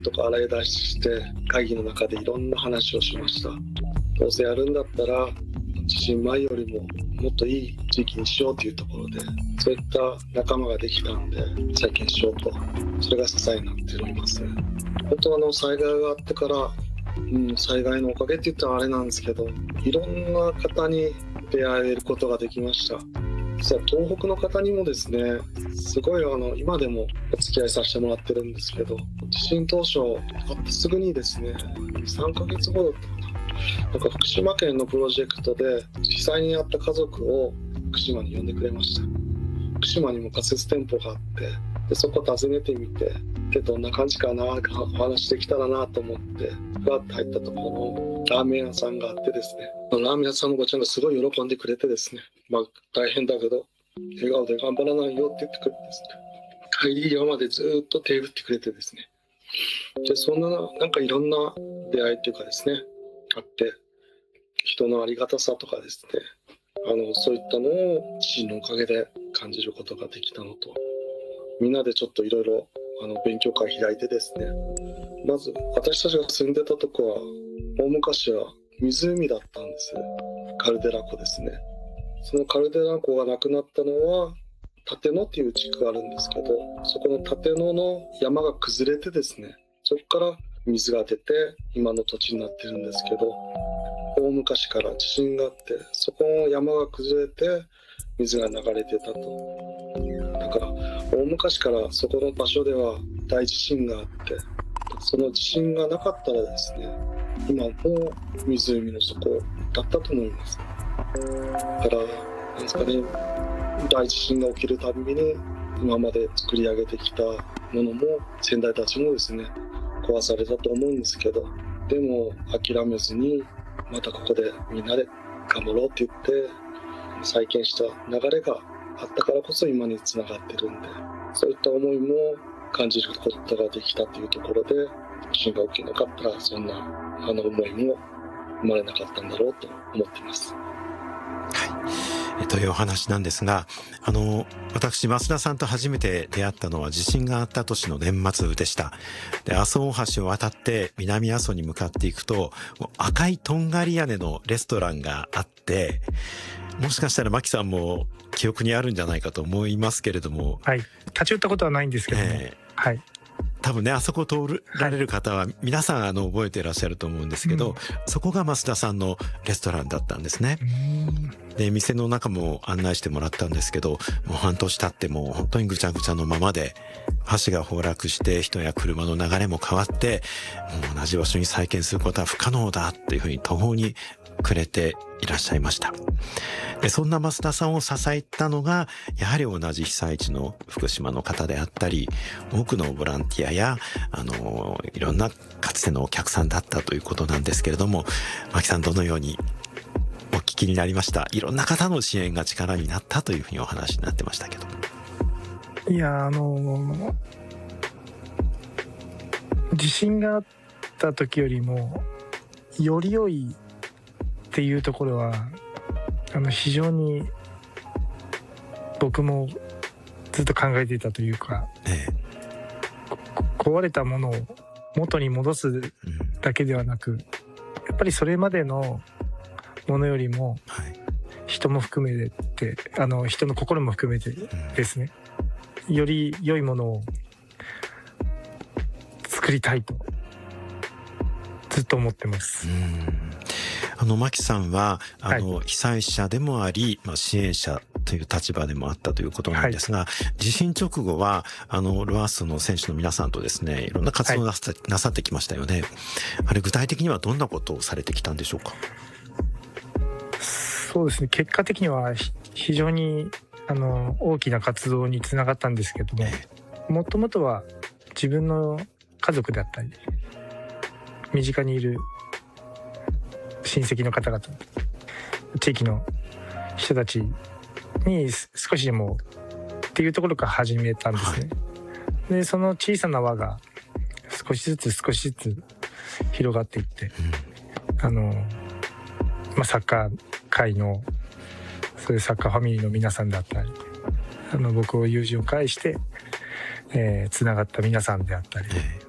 とか洗い出して会議の中でいろんな話をしました。どうせやるんだったら地震前よりももっといい地域にしようというところで、そういった仲間ができたんで再建しようと、それが支えになっております。本当災害があってから、災害のおかげって言ったらあれなんですけど、いろんな方に出会えることができました。実は東北の方にもですね、すごい今でもお付き合いさせてもらってるんですけど、地震当初あってすぐにですね、3ヶ月後だったかな、なんか福島県のプロジェクトで被災に遭った家族を福島に呼んでくれました。福島にも仮設店舗があって、でそこ訪ねてみて、でどんな感じかな、お話できたらなと思ってふわっと入ったところのラーメン屋さんがあってですね、ラーメン屋さんのごちゃんがすごい喜んでくれてですね、大変だけど笑顔で頑張らないよって言ってくれてですね、帰り際までずっと手振ってくれてですね、でそんななんかいろんな出会いっていうかですねあって、人のありがたさとかですね、そういったのを地震のおかげで感じることができたのと、みんなでちょっといろいろ勉強会開いてですね、まず私たちが住んでたとこは大昔は湖だったんです。カルデラ湖ですね。そのカルデラ湖がなくなったのは立野っていう地区があるんですけど、そこの立野の山が崩れてですね、そこから水が出て今の土地になってるんですけど、大昔から地震があって、そこの山が崩れて水が流れてたと。だから大昔からそこの場所では大地震があって、その地震がなかったらですね、今も湖の底だったと思います。だからなんですかね、大地震が起きるたびに今まで作り上げてきたものも先代たちもですね壊されたと思うんですけど、でも諦めずにまたここでみんなで頑張ろうって言って再建した流れがあったからこそ今につながってるんで、そういった思いも感じることができたというところで、地震が起きなかったらそんな思いも生まれなかったんだろうと思っています。 はい、というお話なんですが、私増田さんと初めて出会ったのは地震があった年の年末でした。で、阿蘇大橋を渡って南阿蘇に向かっていくと、赤いとんがり屋根のレストランがあって、もしかしたら牧さんも記憶にあるんじゃないかと思いますけれども、 はい、立ち寄ったことはないんですけどね、はい、 多分ね、あそこ通られる方は皆さん覚えていらっしゃると思うんですけど、そこが増田さんのレストランだったんですね。で、店の中も案内してもらったんですけど、もう半年経ってもう本当にぐちゃぐちゃのままで、橋が崩落して人や車の流れも変わって、もう同じ場所に再建することは不可能だっていうふうに途方に暮れていらっしゃいました。で、そんな増田さんを支えたのが、やはり同じ被災地の福島の方であったり、多くのボランティアや、いろんなかつてのお客さんだったということなんですけれども、牧さんどのようにお聞きになりました？いろんな方の支援が力になったというふうにお話になってましたけど。 いや、地震があった時よりもより良いっていうところは非常に僕もずっと考えていたというか、壊れたものを元に戻すだけではなく、やっぱりそれまでのものよりも人も含めて人の心も含めてですね、より良いものを作りたいとずっと思ってます。 牧さんは被災者でもあり、支援者という立場でもあったということなんですが、地震直後はロアッソの選手の皆さんとですね、いろんな活動をなさってきましたよね。あれ具体的にはどんなことをされてきたんでしょうか？ そうですね、結果的には非常に大きな活動につながったんですけども、もともとは自分の家族であったり身近にいる親戚の方々、地域の人たちに少しでもっていうところから始めたんですね。で、その小さな輪が少しずつ広がっていって、サッカー界のそういうサッカーファミリーの皆さんだったり、僕を友人を介してつながった皆さんであったり、